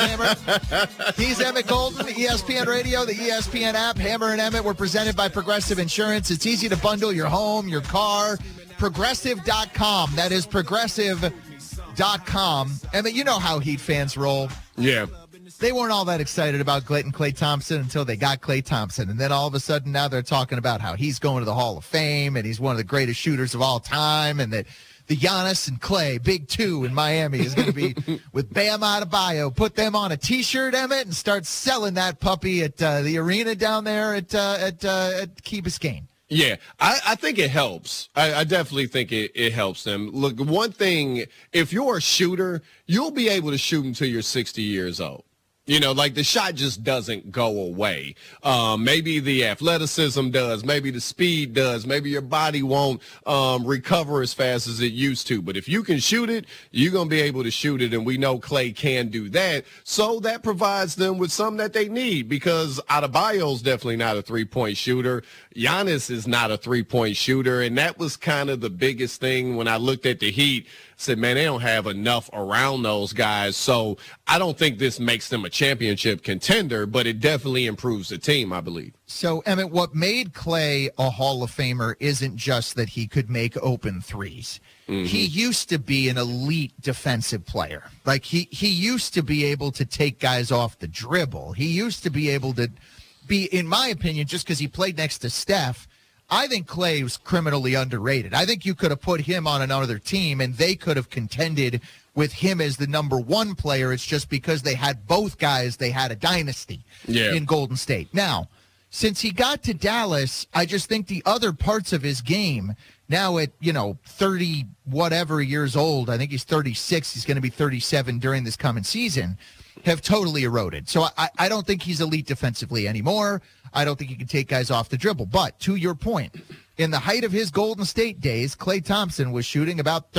Hammer. He's Emmett Golden, ESPN Radio, the ESPN app. Hammer and Emmett were presented by Progressive Insurance. It's easy to bundle your home, your car. Progressive.com. That is Progressive.com. Emmett, you know how Heat fans roll. Yeah. They weren't all that excited about Klay Thompson until they got Klay Thompson. And then all of a sudden now they're talking about how he's going to the Hall of Fame and he's one of the greatest shooters of all time, and that the Giannis and Klay Big Two in Miami is going to be with Bam Adebayo. Put them on a T-shirt, Emmett, and start selling that puppy at the arena down there at Key Biscayne. Yeah, I think it helps. I definitely think it helps them. Look, one thing, if you're a shooter, you'll be able to shoot until you're 60 years old. You know, like the shot just doesn't go away. Maybe the athleticism does. Maybe the speed does. Maybe your body won't recover as fast as it used to. But if you can shoot it, you're going to be able to shoot it. And we know Klay can do that. So that provides them with something that they need, because Adebayo's definitely not a three-point shooter. Giannis is not a three-point shooter. And that was kind of the biggest thing when I looked at the Heat. Said, man, they don't have enough around those guys. So I don't think this makes them a championship contender, but it definitely improves the team, I believe. So, Emmett, what made Klay a Hall of Famer isn't just that he could make open threes. Mm-hmm. He used to be an elite defensive player. Like, he used to be able to take guys off the dribble. He used to be able to be, in my opinion, just because he played next to Steph, I think Klay was criminally underrated. I think you could have put him on another team and they could have contended with him as the number one player. It's just because they had both guys, they had a dynasty in Golden State. Now, since he got to Dallas, I just think the other parts of his game, now at, 30 whatever years old, I think he's 36, he's going to be 37 during this coming season, have totally eroded. So I don't think he's elite defensively anymore. I don't think he can take guys off the dribble. But to your point, in the height of his Golden State days, Klay Thompson was shooting about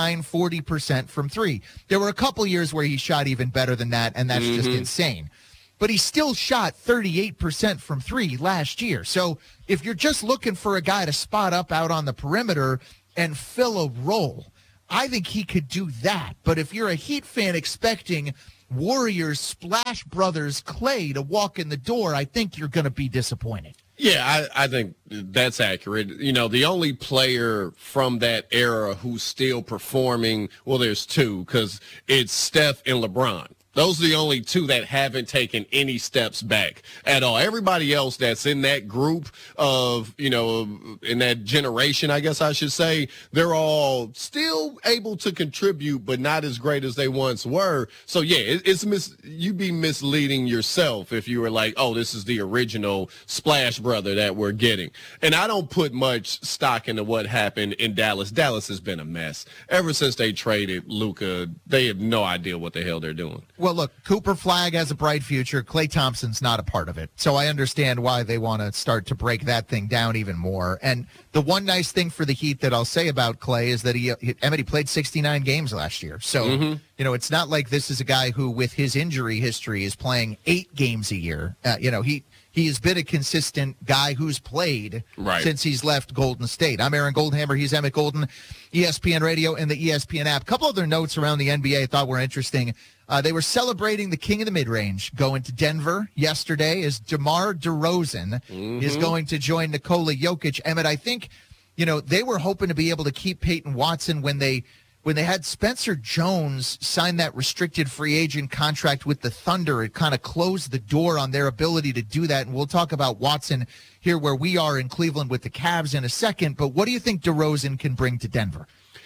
39-40% from three. There were a couple years where he shot even better than that, and that's just insane. But he still shot 38% from three last year. So if you're just looking for a guy to spot up out on the perimeter and fill a role, I think he could do that. But if you're a Heat fan expecting Warriors Splash Brothers Klay to walk in the door, I think you're going to be disappointed. Yeah, I think that's accurate. The only player from that era who's still performing, well, there's two, because it's Steph and LeBron. Those are the only two that haven't taken any steps back at all. Everybody else that's in that group of, in that generation, I guess I should say, they're all still able to contribute, but not as great as they once were. So, yeah, you'd be misleading yourself if you were like, oh, this is the original Splash Brother that we're getting. And I don't put much stock into what happened in Dallas. Dallas has been a mess. Ever since they traded Luka, they have no idea what the hell they're doing. Well, look, Cooper Flagg has a bright future. Klay Thompson's not a part of it. So I understand why they want to start to break that thing down even more. And the one nice thing for the Heat that I'll say about Klay is that he played 69 games last year. So, it's not like this is a guy who, with his injury history, is playing 8 games a year. He has been a consistent guy who's played since he's left Golden State. I'm Aaron Goldhammer. He's Emmett Golden, ESPN Radio and the ESPN app. A couple other notes around the NBA I thought were interesting. They were celebrating the king of the mid-range going to Denver yesterday as DeMar DeRozan is going to join Nikola Jokic. Emmett, I think, they were hoping to be able to keep Peyton Watson when they had Spencer Jones sign that restricted free agent contract with the Thunder. It kind of closed the door on their ability to do that. And we'll talk about Watson here where we are in Cleveland with the Cavs in a second. But what do you think DeRozan can bring to Denver?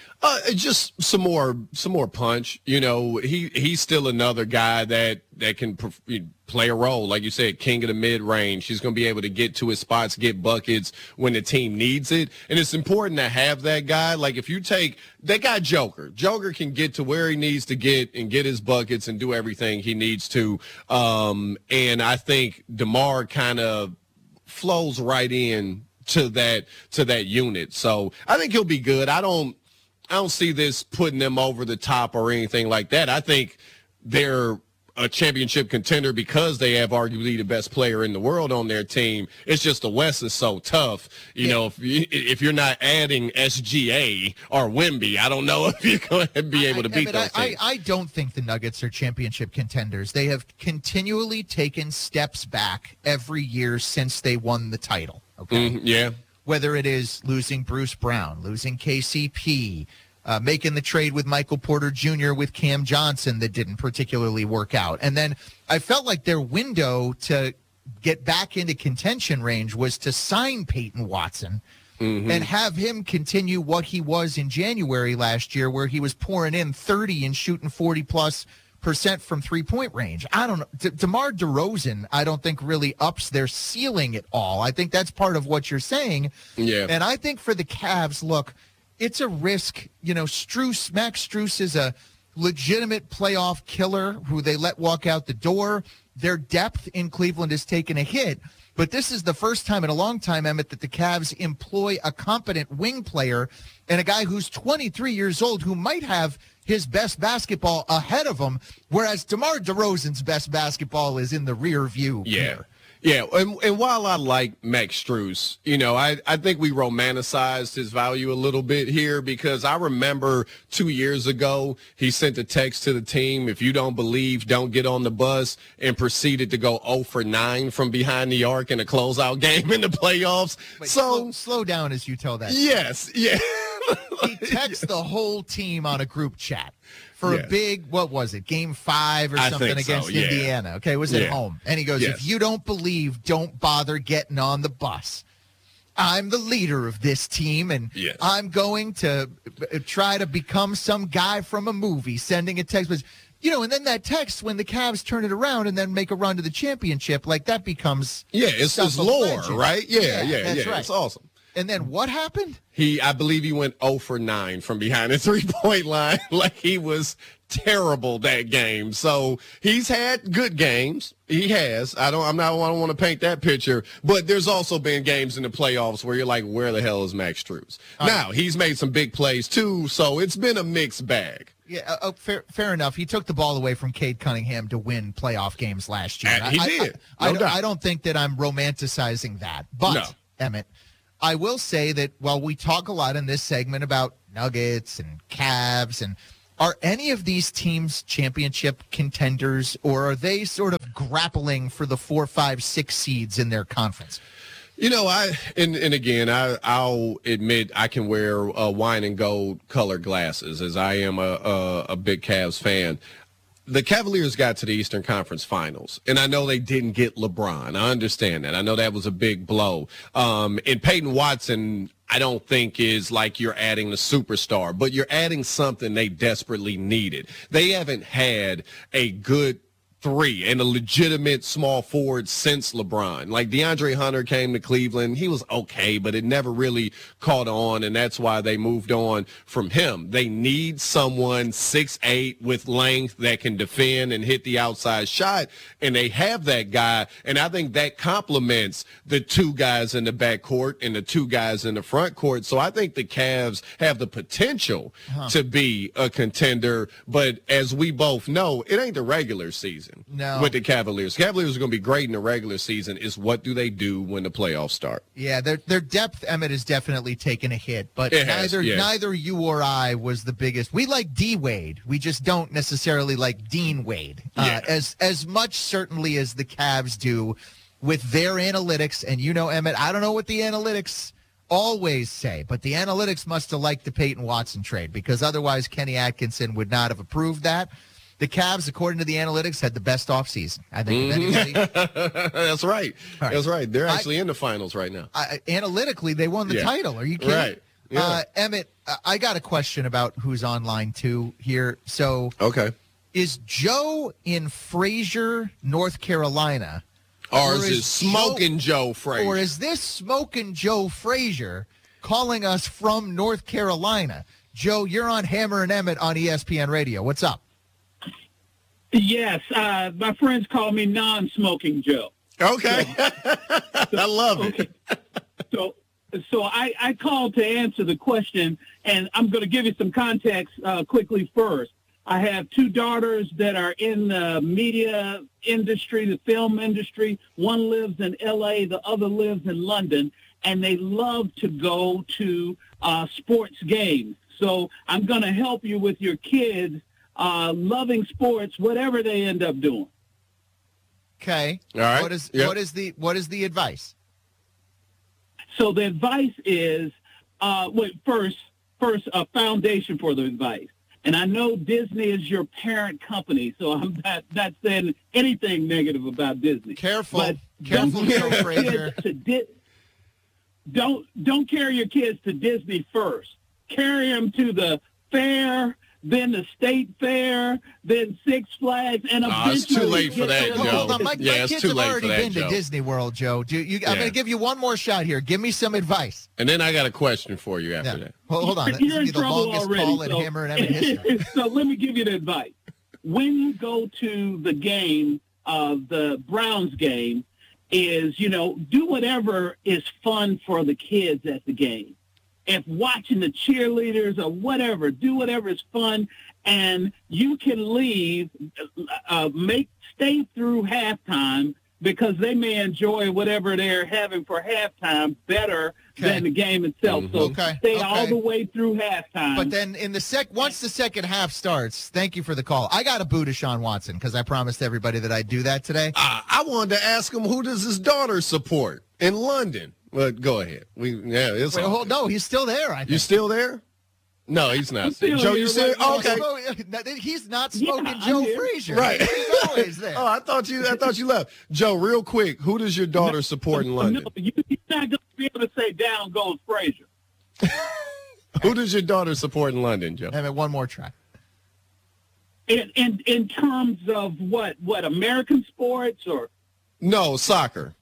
Just some more punch. He's still another guy that can play a role. Like you said, king of the mid-range. He's going to be able to get to his spots, get buckets when the team needs it. And it's important to have that guy. Like if you take that guy Joker can get to where he needs to get and get his buckets and do everything he needs to. And I think DeMar kind of flows right in to that unit. So I think he'll be good. I don't see this putting them over the top or anything like that. I think they're a championship contender because they have arguably the best player in the world on their team. It's just the West is so tough. You know, if you're not adding SGA or Wemby, I don't know if you're going to be able to beat those teams. I don't think the Nuggets are championship contenders. They have continually taken steps back every year since they won the title. Okay. Yeah. Whether it is losing Bruce Brown, losing KCP, making the trade with Michael Porter Jr. with Cam Johnson that didn't particularly work out. And then I felt like their window to get back into contention range was to sign Peyton Watson and have him continue what he was in January last year, where he was pouring in 30 and shooting 40+% from three-point range. I don't know. DeMar DeRozan, I don't think really ups their ceiling at all. I think that's part of what you're saying. Yeah. And I think for the Cavs, look, it's a risk. You know, Max Strus is a legitimate playoff killer who they let walk out the door. Their depth in Cleveland has taken a hit, but this is the first time in a long time, Emmett, that the Cavs employ a competent wing player and a guy who's 23 years old who might have his best basketball ahead of him, whereas DeMar DeRozan's best basketball is in the rear view. Yeah. Yeah, and while I like Max Strus, you know, I think we romanticized his value a little bit here, because I remember 2 years ago, he sent a text to the team, if you don't believe, don't get on the bus, and proceeded to go 0 for 9 from behind the arc in a closeout game in the playoffs. Wait, slow down as you tell that. Yes, yeah. He texts the whole team on a group chat for a big, what was it, Game 5 or something against Indiana. Okay, it was at home. And he goes, if you don't believe, don't bother getting on the bus. I'm the leader of this team, and I'm going to try to become some guy from a movie, sending a text. You know, and then that text, when the Cavs turn it around and then make a run to the championship, like that becomes it's his lore, legend. right? That's right. It's awesome. And then what happened? I believe he went 0 for 9 from behind the three-point line. Like, he was terrible that game. So he's had good games. He has. I don't want to paint that picture, but there's also been games in the playoffs where you're like, where the hell is Max Strus? Now, he's made some big plays too, so it's been a mixed bag. Yeah, fair enough. He took the ball away from Cade Cunningham to win playoff games last year. He did. I don't think that I'm romanticizing that. But, Emmett, I will say that while we talk a lot in this segment about Nuggets and Cavs, and are any of these teams championship contenders, or are they sort of grappling for the 4, 5, 6 seeds in their conference? You know, I'll admit I can wear wine and gold colored glasses, as I am a big Cavs fan. The Cavaliers got to the Eastern Conference Finals, and I know they didn't get LeBron. I understand that. I know that was a big blow. And Peyton Watson, I don't think is like you're adding the superstar, but you're adding something they desperately needed. They haven't had a good 3 and a legitimate small forward since LeBron. Like, DeAndre Hunter came to Cleveland. He was okay, but it never really caught on, and that's why they moved on from him. They need someone 6'8" with length that can defend and hit the outside shot, and they have that guy, and I think that complements the 2 guys in the backcourt and the 2 guys in the front court. So I think the Cavs have the potential to be a contender, but as we both know, it ain't the regular season. No. With the Cavaliers. Cavaliers are going to be great in the regular season. Is what do they do when the playoffs start? Yeah, their depth, Emmett, has definitely taken a hit, but neither you or I was the biggest. We like D Wade. We just don't necessarily like Dean Wade. As much certainly as the Cavs do with their analytics. And you know, Emmett, I don't know what the analytics always say, but the analytics must have liked the Peyton Watson trade, because otherwise Kenny Atkinson would not have approved that. The Cavs, according to the analytics, had the best offseason, I think, of anybody. That's right. That's right. They're actually in the finals right now. Analytically, they won the title. Are you kidding? Right. Yeah. Emmett, I got a question about who's on line 2 here. So, is Joe in Fraser, North Carolina? Or is it Smoking Joe Frazier? Or is this Smoking Joe Frazier calling us from North Carolina? Joe, you're on Hammer and Emmett on ESPN Radio. What's up? Yes, my friends call me non-smoking Joe. Okay. I love it. So I called to answer the question, and I'm going to give you some context quickly first. I have two daughters that are in the media industry, the film industry. One lives in L.A., the other lives in London, and they love to go to sports games. So I'm going to help you with your kids loving sports, whatever they end up doing. Okay. All right. What is the advice? So the advice is, first, a foundation for the advice. And I know Disney is your parent company, so I'm not saying anything negative about Disney. Careful, but Joe Frazier. Don't carry your kids to Disney first. Carry them to the fair, then the state fair, then Six Flags, and eventually it's too late for that, Joe. Hold on, my it's kids too have late already for that, been Joe. to Disney World, Joe. I'm going to give you one more shot here. Give me some advice. And then I got a question for you after that. Well, hold on. This You're will be in the trouble longest already. call in Hammer and Emmett history. So let me give you the advice. When you go to the game, the Browns game, do whatever is fun for the kids at the game. If watching the cheerleaders or whatever, do whatever is fun, and you can leave, stay through halftime because they may enjoy whatever they're having for halftime better than the game itself. So stay all the way through halftime. But then once the second half starts, thank you for the call. I got to boo Deshaun Watson because I promised everybody that I'd do that today. I wanted to ask him, who does his daughter support in London? But go ahead. No, he's still there. I think. You still there? No, he's not. still Joe, here you said okay. He's not smoking Joe Frazier. Right. He's always there. I thought you left. Joe, real quick, who does your daughter support in London? No, you're not going to be able to say down goes Frazier. Who does your daughter support in London, Joe? Emmett, one more try. In terms of what American sports or? No, soccer.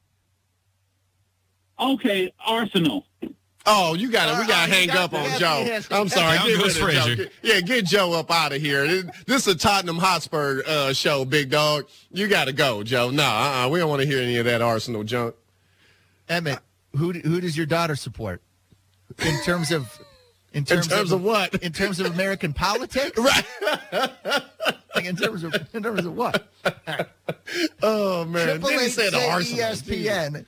Okay, Arsenal. Oh, we got to hang up on Joe. I'm sorry. Down Get goes rid of Frazier. Joe. Get Joe up out of here. This is a Tottenham Hotspur show, big dog. You got to go, Joe. No, we don't want to hear any of that Arsenal junk. Emmett, who does your daughter support? In terms of what? In terms of American politics? Right. In terms of what? Oh, man. Then he said Arsenal. ESPN,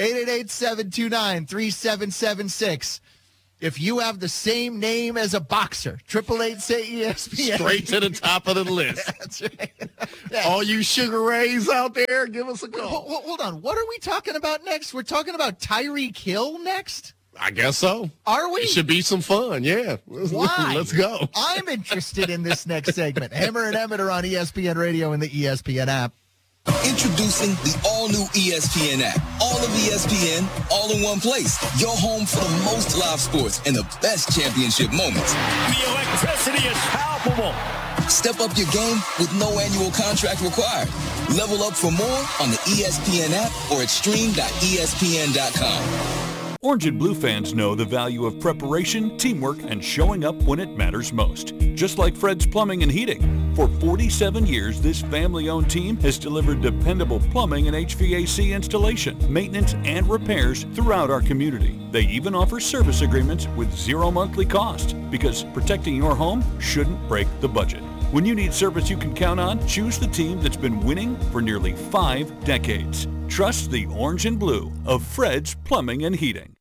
888-729-3776. If you have the same name as a boxer, 888-SAY-ESPN. Straight to the top of the list. That's right. All you Sugar Rays out there, give us a call. Hold on. What are we talking about next? We're talking about Tyreek Hill next? I guess so. Are we? It should be some fun, yeah. Why? Let's go. I'm interested in this next segment. Hammer and Emmett are on ESPN Radio and the ESPN app. Introducing the all-new ESPN app. All of ESPN, all in one place. Your home for the most live sports and the best championship moments. The electricity is palpable. Step up your game with no annual contract required. Level up for more on the ESPN app or at stream.espn.com. Orange and Blue fans know the value of preparation, teamwork, and showing up when it matters most. Just like Fred's Plumbing and Heating. For 47 years, this family-owned team has delivered dependable plumbing and HVAC installation, maintenance, and repairs throughout our community. They even offer service agreements with zero monthly cost, because protecting your home shouldn't break the budget. When you need service you can count on, choose the team that's been winning for nearly 5 decades. Trust the Orange and Blue of Fred's Plumbing and Heating.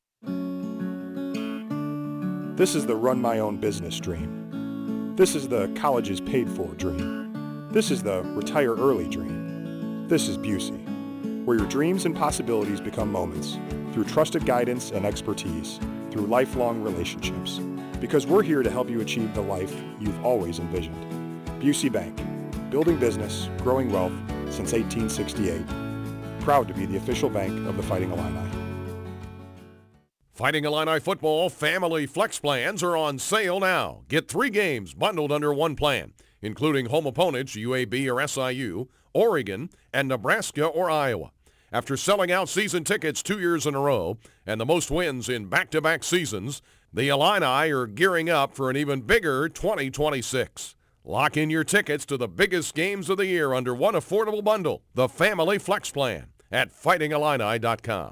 This is the run my own business dream. This is the college is paid for dream. This is the retire early dream. This is Busey, where your dreams and possibilities become moments through trusted guidance and expertise, through lifelong relationships. Because we're here to help you achieve the life you've always envisioned. Busey Bank, building business, growing wealth since 1868. Proud to be the official bank of the Fighting Illini. Fighting Illini football family flex plans are on sale now. Get 3 games bundled under one plan, including home opponents UAB or SIU, Oregon, and Nebraska or Iowa. After selling out season tickets 2 years in a row and the most wins in back-to-back seasons, the Illini are gearing up for an even bigger 2026. Lock in your tickets to the biggest games of the year under one affordable bundle, the Family Flex Plan, at fightingillini.com.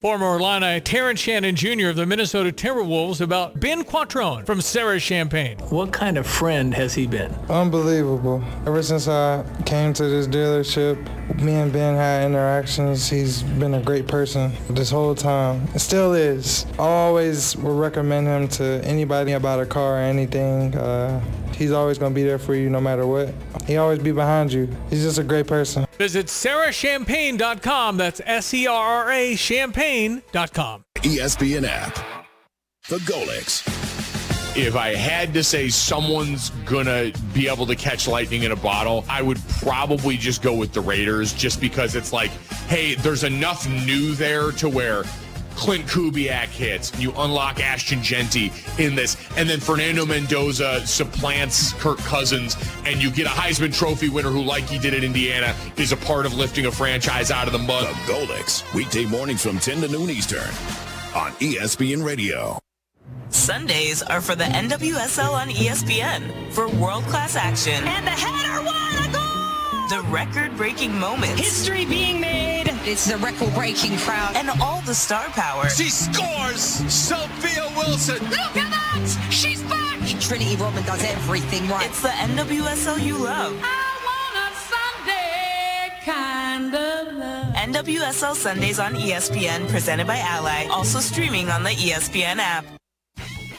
Former Illini Terrence Shannon Jr. of the Minnesota Timberwolves about Ben Quattrone from Sarah Champagne. What kind of friend has he been? Unbelievable. Ever since I came to this dealership, me and Ben had interactions. He's been a great person this whole time. It still is. I always will recommend him to anybody about a car or anything. He's always going to be there for you no matter what. He always be behind you. He's just a great person. Visit sarahchampagne.com. That's SERRA champagne.com. ESPN app. The Golix. If I had to say someone's going to be able to catch lightning in a bottle, I would probably just go with the Raiders, just because it's like, hey, there's enough new there to where Clint Kubiak hits, you unlock Ashton Genty in this, and then Fernando Mendoza supplants Kirk Cousins, and you get a Heisman Trophy winner who, like he did at Indiana, is a part of lifting a franchise out of the mud. The Golix, weekday mornings from 10 to noon Eastern on ESPN Radio. Sundays are for the NWSL on ESPN for world-class action. And the header won a goal! The record-breaking moments. History being made. It's the record-breaking crowd. And all the star power. She scores! Sophia Wilson! Look at that! She's back! Trinity Rodman does everything right. It's the NWSL you love. I want a Sunday kind of love. NWSL Sundays on ESPN, presented by Ally. Also streaming on the ESPN app.